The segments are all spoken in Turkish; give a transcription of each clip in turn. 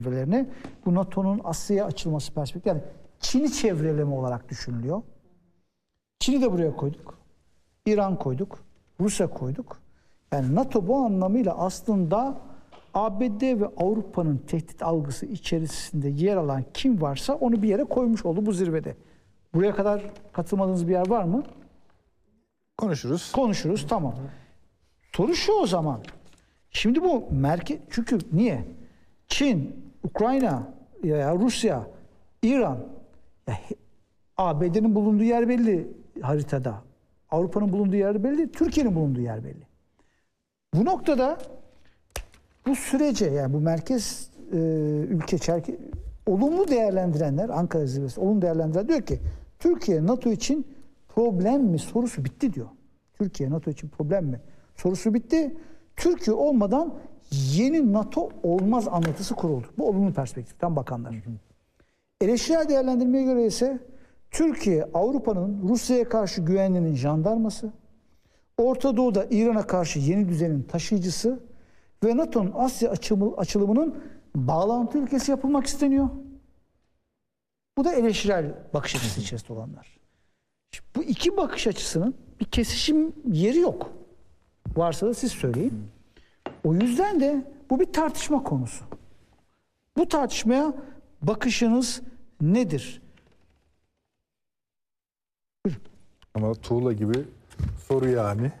çevrelerini, bu NATO'nun Asya'ya açılması perspektifi, yani Çin'i çevreleme olarak düşünülüyor. Çin'i de buraya koyduk. İran koyduk. Rusya koyduk. Yani NATO bu anlamıyla aslında ABD ve Avrupa'nın tehdit algısı içerisinde yer alan kim varsa onu bir yere koymuş oldu bu zirvede. Buraya kadar katılmadığınız bir yer var mı? Konuşuruz. Konuşuruz, tamam. Soru şu o zaman. Şimdi bu merkez, çünkü niye? Çin, Ukrayna, ya Rusya, İran, ABD'nin bulunduğu yer belli haritada. Avrupa'nın bulunduğu yer belli, Türkiye'nin bulunduğu yer belli. Bu noktada bu sürece, yani bu merkez ülke olumlu değerlendirenler, Ankara Zirvesi olumlu değerlendirenler diyor ki Türkiye NATO için problem mi sorusu bitti diyor. Türkiye NATO için problem mi sorusu bitti. Türkiye olmadan yeni NATO olmaz anlatısı kuruldu. Bu olumlu perspektiften bakanlar. Eleştirel değerlendirmeye göre ise Türkiye Avrupa'nın Rusya'ya karşı güvenliğinin jandarması, Orta Doğu'da İran'a karşı yeni düzenin taşıyıcısı ve NATO'nun Asya açılımının bağlantı ülkesi yapılmak isteniyor. Bu da eleştirel bakış açısı içerisinde olanlar. Şimdi bu iki bakış açısının bir kesişim yeri yok. Varsa da siz söyleyin. O yüzden de bu bir tartışma konusu. Bu tartışmaya bakışınız nedir? Buyurun. Ama tuğla gibi soru yani.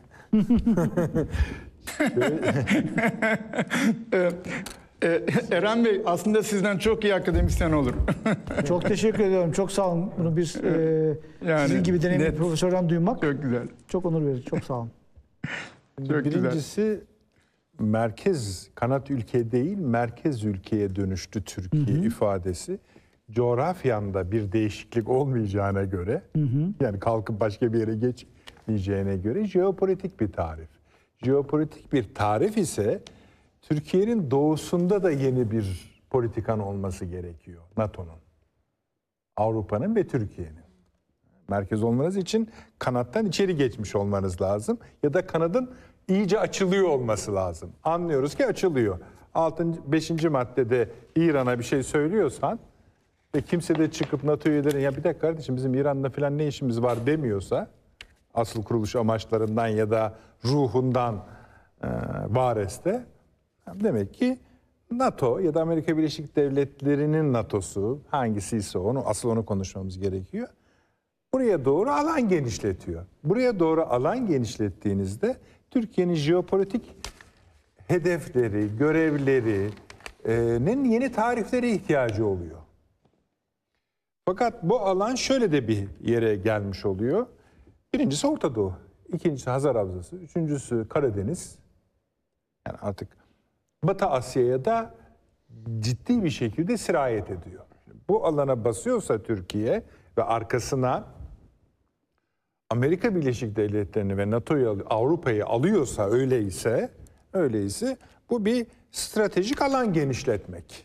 Eren Bey aslında sizden çok iyi akademisyen olur. Çok teşekkür ediyorum. Çok sağ olun. Bunu bir yani, sizin gibi deneyimli profesörden duymak çok güzel. Çok onur verici. Çok sağ olun. Çok Birincisi güzel. merkez kanat ülke değil merkez ülkeye dönüştü Türkiye ifadesi. Coğrafyanda bir değişiklik olmayacağına göre yani kalkıp başka bir yere geçmeyeceğine göre jeopolitik bir tarif. Jeopolitik bir tarif ise Türkiye'nin doğusunda da yeni bir politikan olması gerekiyor NATO'nun, Avrupa'nın ve Türkiye'nin. Merkez olmanız için kanattan içeri geçmiş olmanız lazım ya da kanadın iyice açılıyor olması lazım. Anlıyoruz ki açılıyor. 5. maddede İran'a bir şey söylüyorsan ve kimse de çıkıp NATO üyeleri ya bir dakika kardeşim bizim İran'la falan ne işimiz var demiyorsa asıl kuruluş amaçlarından ya da ruhundan vareste demek ki NATO ya da Amerika Birleşik Devletleri'nin NATO'su hangisiyse asıl onu konuşmamız gerekiyor. Buraya doğru alan genişletiyor. Buraya doğru alan genişlettiğinizde Türkiye'nin jeopolitik hedefleri, görevlerinin yeni tariflere ihtiyacı oluyor. Fakat bu alan şöyle de bir yere gelmiş oluyor. Birincisi Orta Doğu, ikincisi Hazar Havzası, üçüncüsü Karadeniz. Yani artık Batı Asya'ya da ciddi bir şekilde sirayet ediyor. Bu alana basıyorsa Türkiye ve arkasına Amerika Birleşik Devletleri'ni ve NATO'yu, Avrupa'yı alıyorsa öyleyse bu bir stratejik alan genişletmek.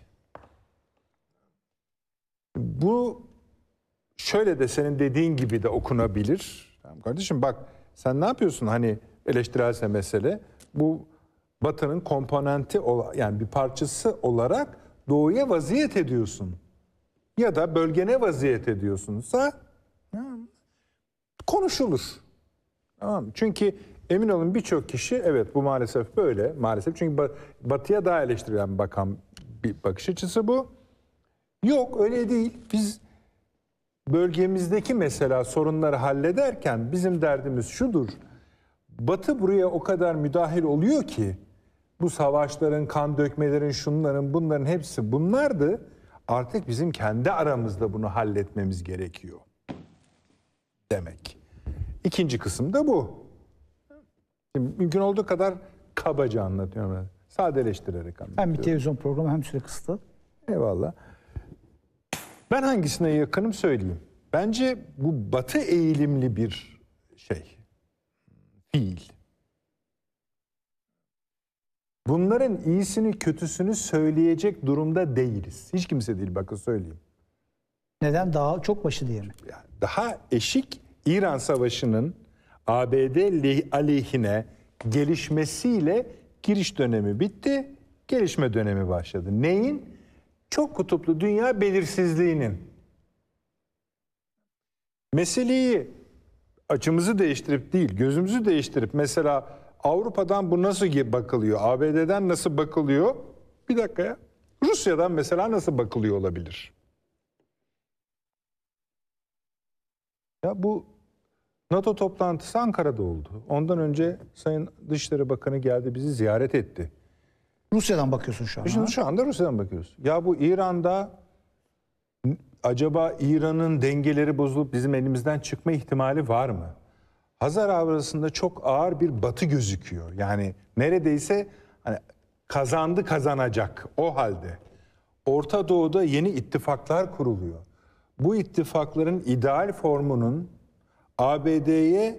Bu şöyle de senin dediğin gibi de okunabilir. Tamam kardeşim bak sen ne yapıyorsun hani eleştirelse mesele bu Batı'nın komponenti yani bir parçası olarak Doğu'ya vaziyet ediyorsun. Ya da bölgene vaziyet ediyorsunsa konuşulur. Tamam mı? Çünkü emin olun birçok kişi evet bu maalesef böyle. Maalesef çünkü Batı'ya daha eleştirilen bakan bir bakış açısı bu. Yok öyle değil. Biz bölgemizdeki mesela sorunları hallederken bizim derdimiz şudur. Batı buraya o kadar müdahil oluyor ki bu savaşların, kan dökmelerin, şunların, bunların hepsi bunlardı. Artık bizim kendi aramızda bunu halletmemiz gerekiyor. Demek. İkinci kısım da bu. Şimdi mümkün olduğu kadar kabaca anlatıyorum. Sadeleştirerek anlatıyorum. Hem bir televizyon programı hem süre kısıtlı. Eyvallah. Ben hangisine yakınım söyleyeyim. Bence bu Batı eğilimli bir fiil. Bunların iyisini kötüsünü söyleyecek durumda değiliz. Hiç kimse değil bakın söyleyeyim. Neden? Daha çok başı diye mi? Yani daha eşik İran Savaşı'nın ABD aleyhine gelişmesiyle giriş dönemi bitti, gelişme dönemi başladı. Neyin? çok kutuplu dünya belirsizliğinin. Meseleyi açımızı değiştirip değil, gözümüzü değiştirip mesela Avrupa'dan bu nasıl bakılıyor, ABD'den nasıl bakılıyor? Bir dakika ya. Rusya'dan mesela nasıl bakılıyor olabilir? Ya bu NATO toplantısı Ankara'da oldu. Ondan önce Sayın Dışişleri Bakanı geldi, bizi ziyaret etti. Rusya'dan bakıyorsun şu an. Şimdi şu anda Rusya'dan bakıyoruz. Ya bu İran'da acaba İran'ın dengeleri bozulup bizim elimizden çıkma ihtimali var mı? Hazar arasında çok ağır bir batı gözüküyor. Yani neredeyse hani kazandı kazanacak o halde. Orta Doğu'da yeni ittifaklar kuruluyor. Bu ittifakların ideal formunun ABD'ye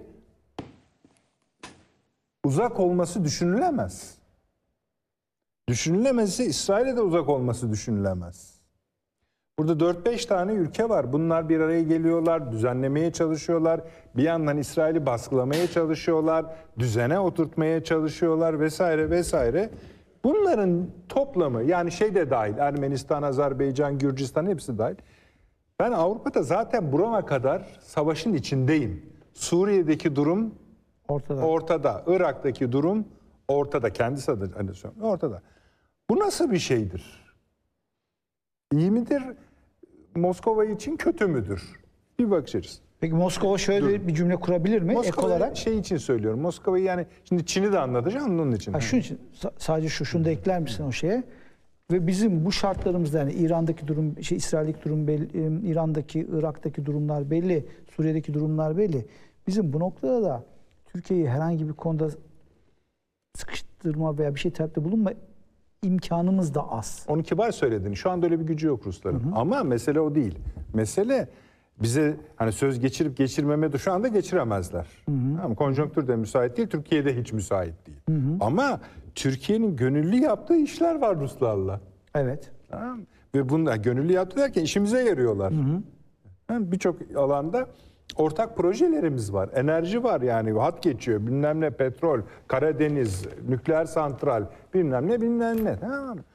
uzak olması düşünülemez. Düşünülemezse İsrail'e de uzak olması düşünülemez. Burada 4-5 tane ülke var. Bunlar bir araya geliyorlar, düzenlemeye çalışıyorlar. Bir yandan İsrail'i baskılamaya çalışıyorlar, düzene oturtmaya çalışıyorlar vesaire vesaire. Bunların toplamı, yani şey de dahil, Ermenistan, Azerbaycan, Gürcistan hepsi dahil. Ben Avrupa'da zaten burama kadar savaşın içindeyim. Suriye'deki durum ortada. Irak'taki durum ortada. Kendisi adı ortada. Bu nasıl bir şeydir? İyi midir? Moskova için kötü müdür? Bir bakış açısı. Peki Moskova şöyle bir cümle kurabilir mi? Ek olarak şey için söylüyorum. Moskova'yı yani şimdi Çin'i de anlatacağım onun için. şunun için sadece şunu da ekler misin o şeye? Ve bizim bu şartlarımızda yani İran'daki durum, İsrail'deki durum belli, İran'daki, Irak'taki durumlar belli, Suriye'deki durumlar belli. Bizim bu noktada da Türkiye'yi herhangi bir konuda sıkıştırma veya bir şey talepte bulunma imkanımız da az. Onu kibar söyledin. Şu anda öyle bir gücü yok Rusların. Hı hı. Ama mesele o değil. Mesele bize hani söz geçirip geçirmeme de şu anda geçiremezler. Hı hı. Tamam, konjonktür de müsait değil, Türkiye'de hiç müsait değil. Hı hı. Ama Türkiye'nin gönüllü yaptığı işler var Ruslarla. Evet. Tamam. Ve bunlar gönüllü yaptı derken işimize yarıyorlar. Birçok alanda ortak projelerimiz var. Enerji var yani, hat geçiyor. Bilmem ne, petrol, Karadeniz, nükleer santral, bilmem ne. Tamam mı?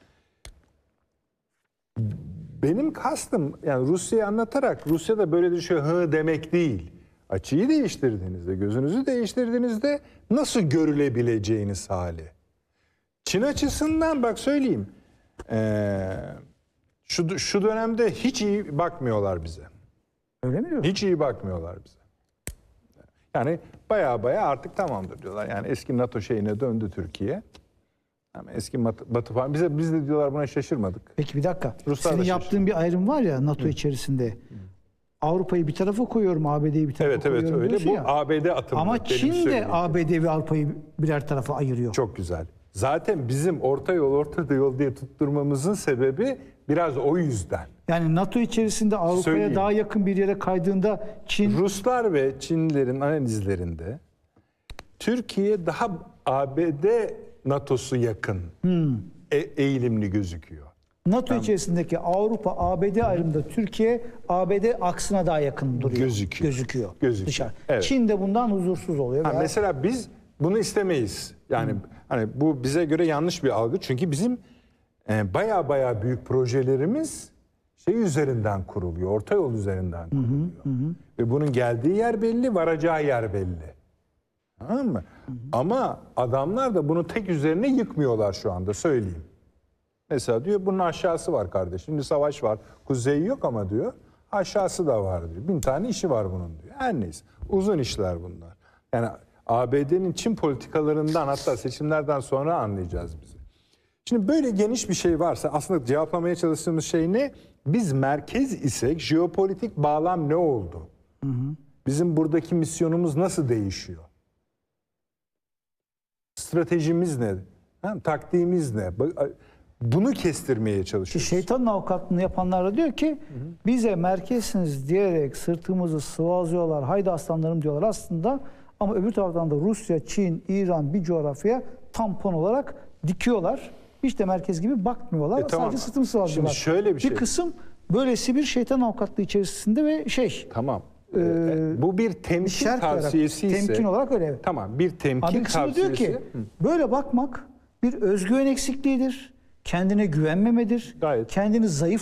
Benim kastım yani Rusya'yı anlatarak Rusya'da böyle bir şey demek değil. Açıyı değiştirdiğinizde, gözünüzü değiştirdiğinizde nasıl görülebileceğiniz hali. Çin açısından bak söyleyeyim. Şu dönemde hiç iyi bakmıyorlar bize. Öyle mi diyorsun? Hiç iyi bakmıyorlar bize. Yani baya artık tamamdır diyorlar. Yani eski NATO şeyine döndü Türkiye. Yani eski Batı falan. Biz de diyorlar buna şaşırmadık. Peki bir dakika. Ruslar senin yaptığın bir ayrım var ya NATO içerisinde. Avrupa'yı bir tarafa koyuyorum, ABD'yi bir tarafa koyuyorum. Evet öyle. Bu ya. ABD atımı. Ama Çin de ABD ve Avrupa'yı birer tarafa ayırıyor. Çok güzel. Zaten bizim orta yol diye tutturmamızın sebebi biraz o yüzden. Yani NATO içerisinde Avrupa'ya daha yakın bir yere kaydığında Çin... Ruslar ve Çinlilerin analizlerinde Türkiye daha ABD NATO'su yakın eğilimli gözüküyor. NATO içerisindeki Avrupa-ABD ayrımında Türkiye ABD aksına daha yakın duruyor. Gözüküyor. Dışarı. Evet. Çin de bundan huzursuz oluyor. Mesela biz bunu istemeyiz. Yani hani bu bize göre yanlış bir algı. Çünkü bizim baya büyük projelerimiz şey üzerinden kuruluyor. Orta yol üzerinden kuruluyor. Ve bunun geldiği yer belli, varacağı yer belli. Tamam mı? Ama adamlar da bunu tek üzerine yıkmıyorlar şu anda, söyleyeyim. Mesela diyor bunun aşağısı var kardeşim. Şimdi savaş var. Kuzeyi yok ama diyor. Aşağısı da var diyor. 1000 tane işi var bunun diyor. Her neyse. Uzun işler bunlar. Yani ABD'nin Çin politikalarından hatta seçimlerden sonra anlayacağız bizi. Şimdi böyle geniş bir şey varsa aslında cevaplamaya çalıştığımız şey ne? Biz merkez isek jeopolitik bağlam ne oldu? Bizim buradaki misyonumuz nasıl değişiyor? Stratejimiz ne? Taktiğimiz ne? Bunu kestirmeye çalışıyoruz. Şeytanın avukatlığını yapanlar da diyor ki bize merkezsiniz diyerek sırtımızı sıvazlıyorlar. Haydi aslanlarım diyorlar aslında. Ama öbür taraftan da Rusya, Çin, İran bir coğrafyaya tampon olarak dikiyorlar. Hiç de merkez gibi bakmıyorlar. Tamam. Sadece sırtımı sıvazlıyorlar. Şimdi şöyle bir şey. Bir kısım böylesi bir şeytan avukatlığı içerisinde ve Tamam. Bu bir temkin tavsiyesi ise. Temkin olarak öyle. Tamam, bir temkin Abi kısmı tavsiyesi. diyor ki böyle bakmak bir özgüven eksikliğidir. kendine güvenmemedir. Gayet. Kendini zayıf